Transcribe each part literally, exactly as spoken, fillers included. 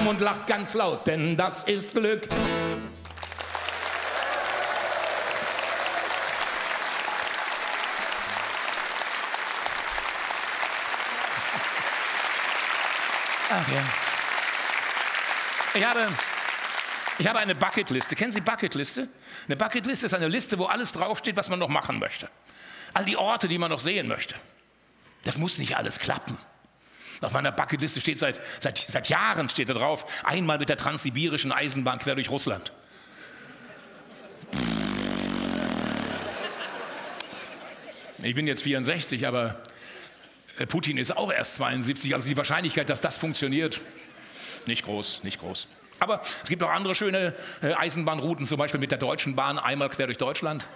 Arm und lacht ganz laut, denn das ist Glück. Ach ja. Ich habe, ich habe eine Bucketliste. Kennen Sie Bucketliste? Eine Bucketliste ist eine Liste, wo alles draufsteht, was man noch machen möchte. All die Orte, die man noch sehen möchte. Das muss nicht alles klappen. Auf meiner Bucketliste steht seit, seit, seit Jahren steht da drauf, einmal mit der transsibirischen Eisenbahn quer durch Russland. Ich bin jetzt vierundsechzig, aber Putin ist auch erst zweiundsiebzig, also die Wahrscheinlichkeit, dass das funktioniert, nicht groß, nicht groß. Aber es gibt auch andere schöne Eisenbahnrouten, zum Beispiel mit der Deutschen Bahn, einmal quer durch Deutschland.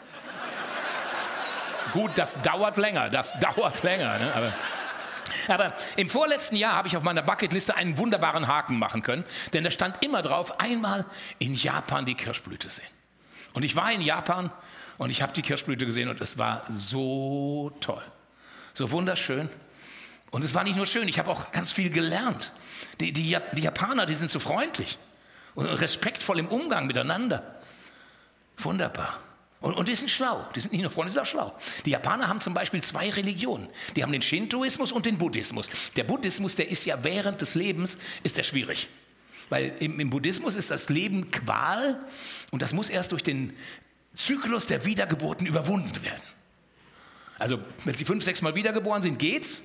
Gut, das dauert länger, das dauert länger. Ne? Aber, aber im vorletzten Jahr habe ich auf meiner Bucketliste einen wunderbaren Haken machen können, denn da stand immer drauf, einmal in Japan die Kirschblüte sehen. Und ich war in Japan und ich habe die Kirschblüte gesehen und es war so toll, so wunderschön. Und es war nicht nur schön, ich habe auch ganz viel gelernt. Die, die, die Japaner, die sind so freundlich und respektvoll im Umgang miteinander. Wunderbar. Und, und die sind schlau, die sind nicht nur freundlich, die sind auch schlau. Die Japaner haben zum Beispiel zwei Religionen. Die haben den Shintoismus und den Buddhismus. Der Buddhismus, der ist ja während des Lebens, ist der schwierig. Weil im, im Buddhismus ist das Leben Qual und das muss erst durch den Zyklus der Wiedergeburten überwunden werden. Also wenn Sie fünf, sechs Mal wiedergeboren sind, geht's.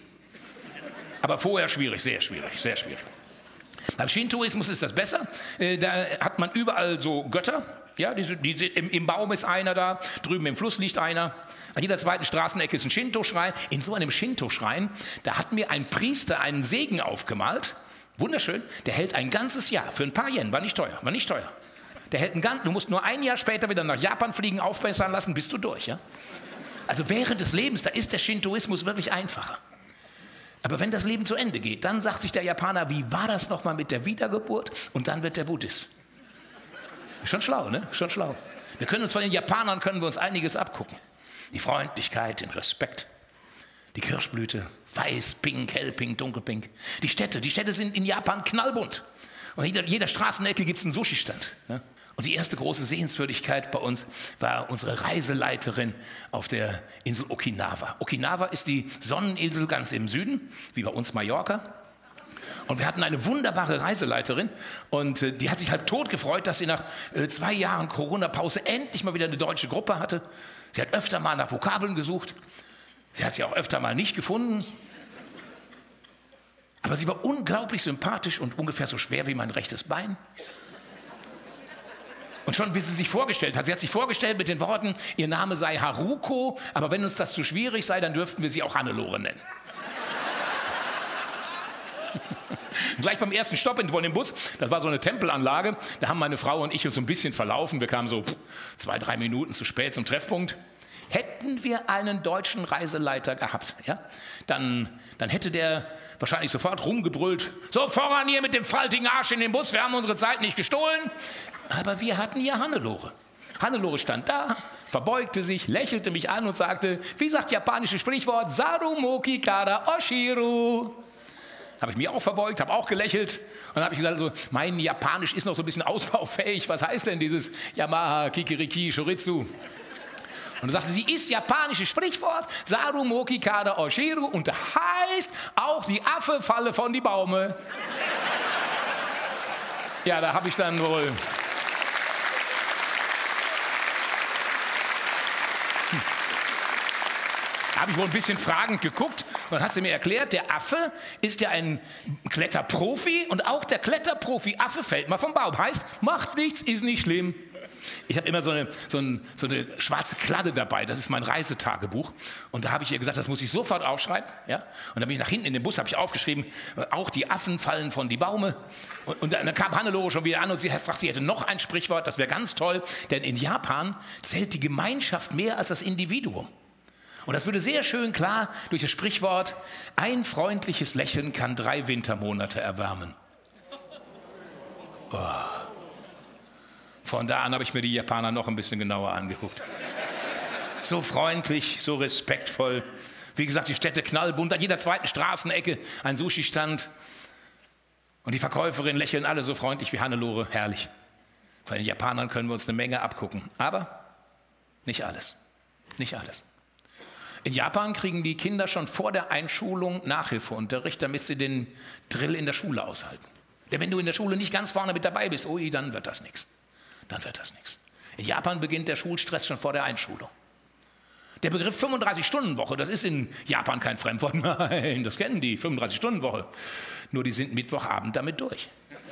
Aber vorher schwierig, sehr schwierig, sehr schwierig. Beim Shintoismus ist das besser. Da hat man überall so Götter. Ja, die, die, im, im Baum ist einer da, drüben im Fluss liegt einer. An jeder zweiten Straßenecke ist ein Shinto-Schrein. In so einem Shinto-Schrein, da hat mir ein Priester einen Segen aufgemalt. Wunderschön. Der hält ein ganzes Jahr für ein paar Yen. War nicht teuer, war nicht teuer. Der hält ein ganz, du musst nur ein Jahr später wieder nach Japan fliegen, aufbessern lassen, bist du durch. Ja? Also während des Lebens, da ist der Shintoismus wirklich einfacher. Aber wenn das Leben zu Ende geht, dann sagt sich der Japaner, wie war das nochmal mit der Wiedergeburt? Und dann wird der Buddhist. Schon schlau, ne? Schon schlau. Wir können uns von den Japanern können wir uns einiges abgucken. Die Freundlichkeit, den Respekt, die Kirschblüte, weiß, pink, hellpink, dunkelpink. Die Städte, die Städte sind in Japan knallbunt. Und in jeder, jeder Straßenecke gibt es einen Sushi-Stand. Ne? Und die erste große Sehenswürdigkeit bei uns war unsere Reiseleiterin auf der Insel Okinawa. Okinawa ist die Sonneninsel ganz im Süden, wie bei uns Mallorca. Und wir hatten eine wunderbare Reiseleiterin und äh, die hat sich halt tot gefreut, dass sie nach äh, zwei Jahren Corona-Pause endlich mal wieder eine deutsche Gruppe hatte. Sie hat öfter mal nach Vokabeln gesucht. Sie hat sie auch öfter mal nicht gefunden. Aber sie war unglaublich sympathisch und ungefähr so schwer wie mein rechtes Bein. Und schon, wie sie sich vorgestellt hat, sie hat sich vorgestellt mit den Worten, ihr Name sei Haruko, aber wenn uns das zu schwierig sei, dann dürften wir sie auch Hannelore nennen. Gleich beim ersten Stopp in dem Bus, das war so eine Tempelanlage, da haben meine Frau und ich uns so ein bisschen verlaufen. Wir kamen so zwei, drei Minuten zu spät zum Treffpunkt. Hätten wir einen deutschen Reiseleiter gehabt, ja, dann, dann hätte der wahrscheinlich sofort rumgebrüllt, so voran hier mit dem faltigen Arsch in den Bus, wir haben unsere Zeit nicht gestohlen. Aber wir hatten hier Hannelore. Hannelore stand da, verbeugte sich, lächelte mich an und sagte, wie sagt japanisches Sprichwort, Sarumoki kara oshiru. Habe ich mich auch verbeugt, habe auch gelächelt und dann habe ich gesagt, also, mein Japanisch ist noch so ein bisschen ausbaufähig. Was heißt denn dieses Yamaha Kikiriki Shoritsu? Und dann sagte sie, ist japanisches Sprichwort, Sarumoki kara oshiru, und heißt auch die Affe falle von die Baume. Ja, da habe ich dann wohl... Da habe ich wohl ein bisschen fragend geguckt und dann hat sie mir erklärt, der Affe ist ja ein Kletterprofi und auch der Kletterprofi Affe fällt mal vom Baum. Heißt, macht nichts, ist nicht schlimm. Ich habe immer so eine, so, ein, so eine schwarze Kladde dabei, das ist mein Reisetagebuch. Und da habe ich ihr gesagt, das muss ich sofort aufschreiben. Ja? Und dann bin ich nach hinten in den Bus, habe ich aufgeschrieben, auch die Affen fallen von die Baume. Und, und dann kam Hannelore schon wieder an und sie sagt, sie hätte noch ein Sprichwort, das wäre ganz toll. Denn in Japan zählt die Gemeinschaft mehr als das Individuum. Und das würde sehr schön klar durch das Sprichwort, ein freundliches Lächeln kann drei Wintermonate erwärmen. Oh. Von da an habe ich mir die Japaner noch ein bisschen genauer angeguckt. So freundlich, so respektvoll. Wie gesagt, die Städte knallbunt, an jeder zweiten Straßenecke ein Sushi-Stand. Und die Verkäuferinnen lächeln alle so freundlich wie Hannelore. Herrlich. Von den Japanern können wir uns eine Menge abgucken. Aber nicht alles. Nicht alles. In Japan kriegen die Kinder schon vor der Einschulung Nachhilfeunterricht, damit sie den Drill in der Schule aushalten. Denn wenn du in der Schule nicht ganz vorne mit dabei bist, ui, dann wird das nichts. Dann wird das nichts. In Japan beginnt der Schulstress schon vor der Einschulung. Der Begriff fünfunddreißig-Stunden-Woche, das ist in Japan kein Fremdwort. Nein, das kennen die, fünfunddreißig-Stunden-Woche. Nur die sind Mittwochabend damit durch.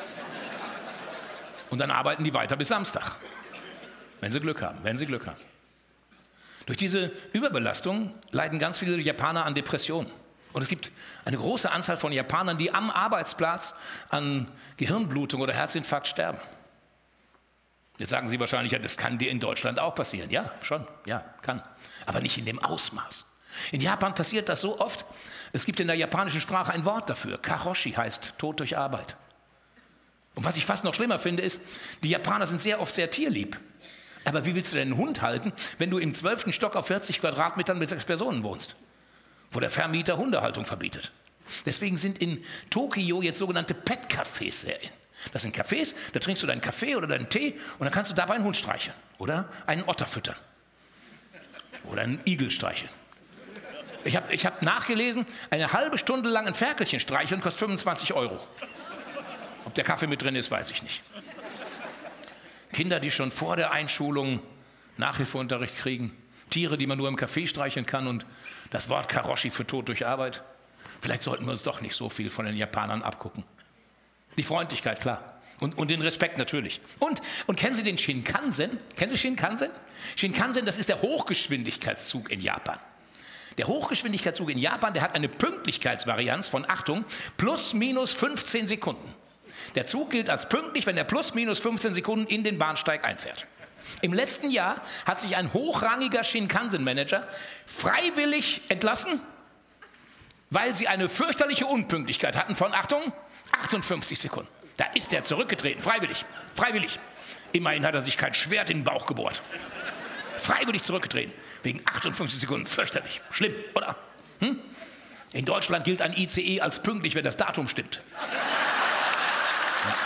Und dann arbeiten die weiter bis Samstag. Wenn sie Glück haben, wenn sie Glück haben. Durch diese Überbelastung leiden ganz viele Japaner an Depressionen. Und es gibt eine große Anzahl von Japanern, die am Arbeitsplatz an Gehirnblutung oder Herzinfarkt sterben. Jetzt sagen Sie wahrscheinlich, ja, das kann dir in Deutschland auch passieren. Ja, schon, ja, kann. Aber nicht in dem Ausmaß. In Japan passiert das so oft. Es gibt in der japanischen Sprache ein Wort dafür. Karoshi heißt Tod durch Arbeit. Und was ich fast noch schlimmer finde, ist, die Japaner sind sehr oft sehr tierlieb. Aber wie willst du denn einen Hund halten, wenn du im zwölften Stock auf vierzig Quadratmetern mit sechs Personen wohnst, wo der Vermieter Hundehaltung verbietet? Deswegen sind in Tokio jetzt sogenannte Pet-Cafés sehr in. Das sind Cafés, da trinkst du deinen Kaffee oder deinen Tee und dann kannst du dabei einen Hund streicheln oder einen Otter füttern oder einen Igel streicheln. Ich habe ich hab nachgelesen, eine halbe Stunde lang ein Ferkelchen streicheln kostet fünfundzwanzig Euro. Ob der Kaffee mit drin ist, weiß ich nicht. Kinder, die schon vor der Einschulung Nachhilfeunterricht kriegen, Tiere, die man nur im Café streicheln kann und das Wort Karoshi für Tod durch Arbeit. Vielleicht sollten wir uns doch nicht so viel von den Japanern abgucken. Die Freundlichkeit, klar. Und, und den Respekt natürlich. Und, und kennen Sie den Shinkansen? Kennen Sie Shinkansen? Shinkansen, das ist der Hochgeschwindigkeitszug in Japan. Der Hochgeschwindigkeitszug in Japan, der hat eine Pünktlichkeitsvarianz von, Achtung, plus minus fünfzehn Sekunden. Der Zug gilt als pünktlich, wenn er plus minus fünfzehn Sekunden in den Bahnsteig einfährt. Im letzten Jahr hat sich ein hochrangiger Shinkansen-Manager freiwillig entlassen, weil sie eine fürchterliche Unpünktlichkeit hatten von, Achtung, achtundfünfzig Sekunden. Da ist er zurückgetreten, freiwillig, freiwillig. Immerhin hat er sich kein Schwert in den Bauch gebohrt. Freiwillig zurückgetreten, wegen achtundfünfzig Sekunden, fürchterlich, schlimm, oder? Hm? In Deutschland gilt ein I C E als pünktlich, wenn das Datum stimmt. Ja.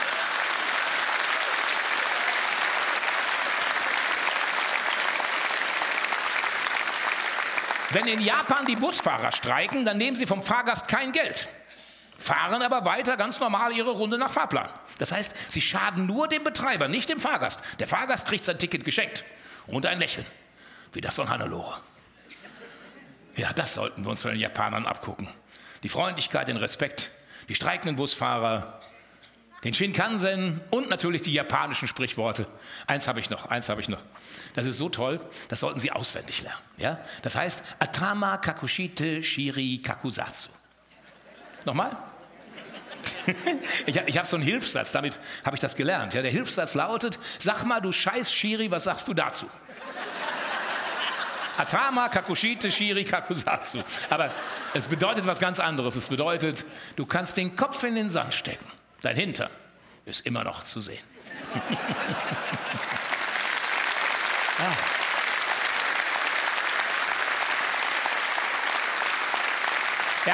Wenn in Japan die Busfahrer streiken, dann nehmen sie vom Fahrgast kein Geld, fahren aber weiter ganz normal ihre Runde nach Fahrplan. Das heißt, sie schaden nur dem Betreiber, nicht dem Fahrgast. Der Fahrgast kriegt sein Ticket geschenkt und ein Lächeln, wie das von Hannelore. Ja, das sollten wir uns von den Japanern abgucken. Die Freundlichkeit, den Respekt, die streikenden Busfahrer, den Shinkansen und natürlich die japanischen Sprichworte. Eins habe ich noch, eins habe ich noch. Das ist so toll, das sollten Sie auswendig lernen. Ja? Das heißt, Atama Kakushite Shiri Kakusatsu. Nochmal? ich ich habe so einen Hilfssatz, damit habe ich das gelernt. Ja? Der Hilfssatz lautet, sag mal, du scheiß Shiri, was sagst du dazu? Atama Kakushite Shiri Kakusatsu. Aber es bedeutet was ganz anderes. Es bedeutet, du kannst den Kopf in den Sand stecken. Dein Hintern ist immer noch zu sehen. ah. Ja.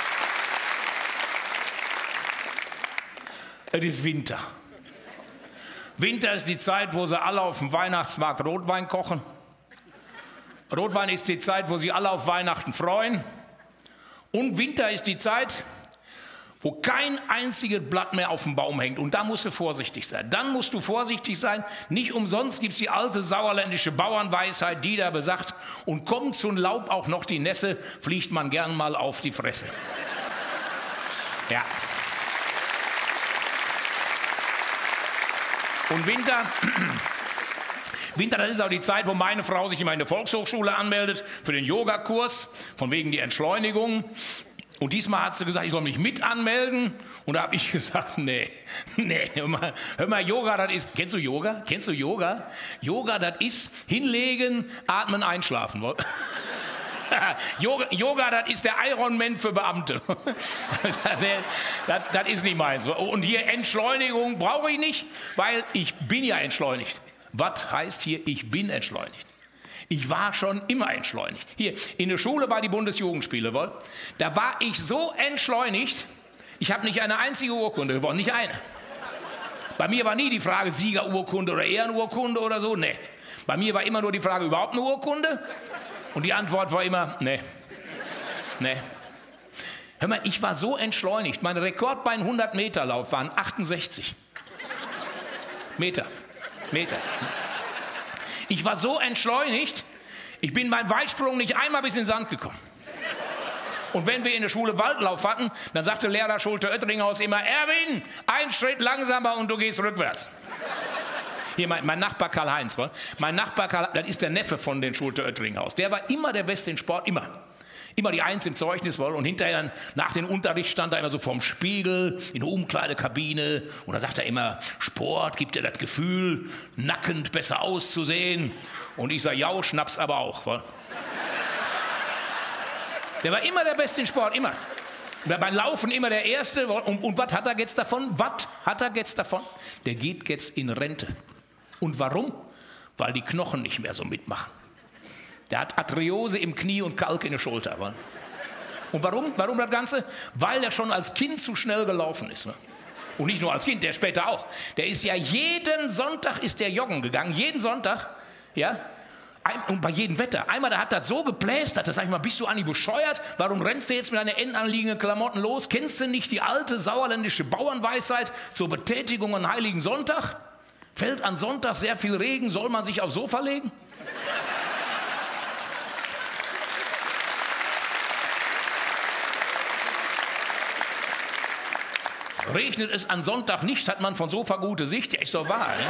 Es ist Winter. Winter ist die Zeit, wo sie alle auf dem Weihnachtsmarkt Rotwein kochen. Rotwein ist die Zeit, wo sie alle auf Weihnachten freuen. Und Winter ist die Zeit, wo kein einziges Blatt mehr auf dem Baum hängt. Und da musst du vorsichtig sein. Dann musst du vorsichtig sein. Nicht umsonst gibt es die alte sauerländische Bauernweisheit, die da besagt, und kommt zum Laub auch noch die Nässe, fliegt man gern mal auf die Fresse. Ja. Und Winter... Winter, das ist auch die Zeit, wo meine Frau sich in meine Volkshochschule anmeldet für den Yogakurs, von wegen die Entschleunigung. Und diesmal hat sie gesagt, ich soll mich mit anmelden. Und da habe ich gesagt, nee, nee, hör mal, hör mal, Yoga, das ist, kennst du Yoga? Kennst du Yoga? Yoga, das ist hinlegen, atmen, einschlafen. Yoga, Yoga, das ist der Ironman für Beamte. das, das ist nicht meins. Und hier Entschleunigung brauche ich nicht, weil ich bin ja entschleunigt. Was heißt hier, ich bin entschleunigt? Ich war schon immer entschleunigt. Hier, in der Schule bei die Bundesjugendspiele, wohl, da war ich so entschleunigt, Ich habe nicht eine einzige Urkunde gewonnen, nicht eine. Bei mir war nie die Frage Siegerurkunde oder Ehrenurkunde oder so, nee. Bei mir war immer nur die Frage, überhaupt eine Urkunde? Und die Antwort war immer, nee, nee. Hör mal, ich war so entschleunigt. Mein Rekord bei einem hundert Meter Lauf waren achtundsechzig Meter. Meter. Ich war so entschleunigt, ich bin beim Weitsprung nicht einmal bis in den Sand gekommen. Und wenn wir in der Schule Waldlauf hatten, dann sagte Lehrer Schulte-Oettinghaus immer, Erwin, ein Schritt langsamer und du gehst rückwärts. Hier mein, mein Nachbar Karl-Heinz, mein Nachbar Karl, das ist der Neffe von den Schulte-Oettinghaus. Der war immer der Beste in Sport, immer. Immer die Eins im Zeugnis, und hinterher nach dem Unterricht stand er immer so vorm Spiegel in der Umkleidekabine und da sagt er immer, Sport gibt dir das Gefühl, nackend besser auszusehen. Und ich sage, ja, Schnaps aber auch. Wohl. Der war immer der Beste in Sport, immer. Beim Laufen immer der Erste. Und, und was hat er jetzt davon? Was hat er jetzt davon? Der geht jetzt in Rente. Und warum? Weil die Knochen nicht mehr so mitmachen. Der hat Arthriose im Knie und Kalk in der Schulter. Und warum? Warum das Ganze? Weil er schon als Kind zu schnell gelaufen ist. Und nicht nur als Kind, der später auch. Der ist ja jeden Sonntag ist der joggen gegangen. Jeden Sonntag, ja. Und bei jedem Wetter. Einmal, da hat das so geplästert, da sag ich mal, bist du Anni bescheuert? Warum rennst du jetzt mit deinen endanliegenden Klamotten los? Kennst du nicht die alte sauerländische Bauernweisheit zur Betätigung an Heiligen Sonntag? Fällt an Sonntag sehr viel Regen, soll man sich aufs Sofa legen? Regnet es an Sonntag nicht, hat man von Sofa gute Sicht. Ja, ist doch wahr, ne?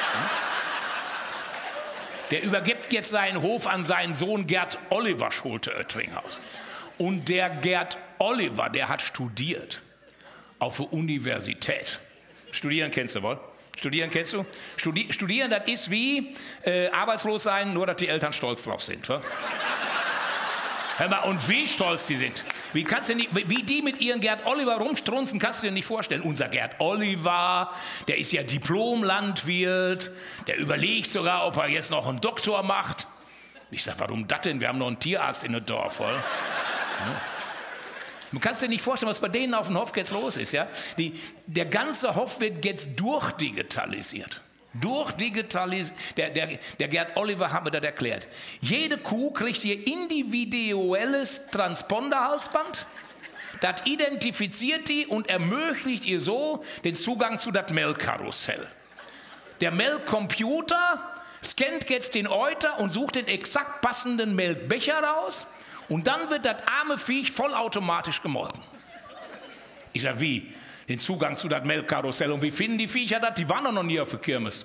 Der übergibt jetzt seinen Hof an seinen Sohn Gerd Oliver Schulte-Oettinghaus. Und der Gerd Oliver, der hat studiert auf der Universität. Studieren kennst du wohl? Studieren kennst du? Studi Studieren, das ist wie äh, arbeitslos sein, nur dass die Eltern stolz drauf sind. Wa? Hör mal, und wie stolz die sind. Wie, kannst du nicht, wie die mit ihren Gerd Oliver rumstrunzen, kannst du dir nicht vorstellen. Unser Gerd Oliver, der ist ja Diplom-Landwirt, der überlegt sogar, ob er jetzt noch einen Doktor macht. Ich sag, warum das denn? Wir haben noch einen Tierarzt in dem Dorf. Oder? Ja. Du kannst dir nicht vorstellen, was bei denen auf dem Hof jetzt los ist. Ja? Die, der ganze Hof wird jetzt durchdigitalisiert. Durchdigitalisiert. Der, der, der Gerd Oliver hat mir das erklärt. Jede Kuh kriegt ihr individuelles Transponderhalsband. Das identifiziert die und ermöglicht ihr so den Zugang zu das Melkkarussell. Der Melkcomputer scannt jetzt den Euter und sucht den exakt passenden Melkbecher raus. Und dann wird das arme Viech vollautomatisch gemolken. Ich sag, wie? Den Zugang zu das Melkkarussell. Und wie finden die Viecher das? Die waren noch nie auf der Kirmes.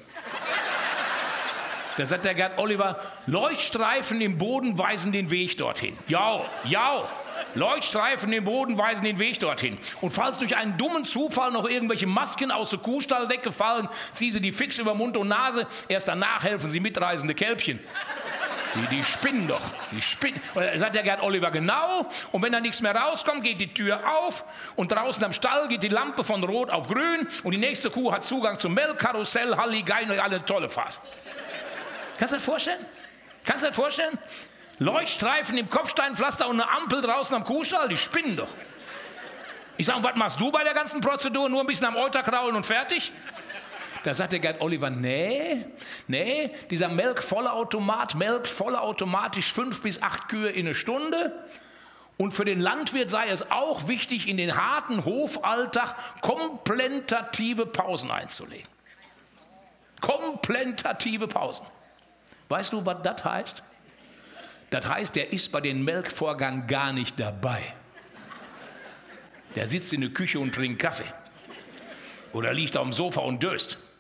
Da sagt der Gerd Oliver, Leuchtstreifen im Boden weisen den Weg dorthin. Ja, ja, Leuchtstreifen im Boden weisen den Weg dorthin. Und falls durch einen dummen Zufall noch irgendwelche Masken aus der Kuhstalldecke fallen, ziehen sie die fix über Mund und Nase. Erst danach helfen sie mitreisende Kälbchen. Die, die spinnen doch, die spinnen. Und da sagt der Gerd Oliver, genau. Und wenn da nichts mehr rauskommt, geht die Tür auf und draußen am Stall geht die Lampe von rot auf grün und die nächste Kuh hat Zugang zum Melkkarussell, Halligein und alle tolle Fahrt. Kannst du das vorstellen? Kannst du das vorstellen? Leuchtstreifen im Kopfsteinpflaster und eine Ampel draußen am Kuhstall, die spinnen doch. Ich sage, was machst du bei der ganzen Prozedur? Nur ein bisschen am Euter kraulen und fertig? Da sagt der Gerd Oliver, nee, nee, dieser Melkvollautomat melkt vollautomatisch fünf bis acht Kühe in eine Stunde. Und für den Landwirt sei es auch wichtig, in den harten Hofalltag komplentative Pausen einzulegen. Komplentative Pausen. Weißt du, was das heißt? Das heißt, der ist bei dem Melkvorgang gar nicht dabei. Der sitzt in der Küche und trinkt Kaffee. Oder liegt auf dem Sofa und döst.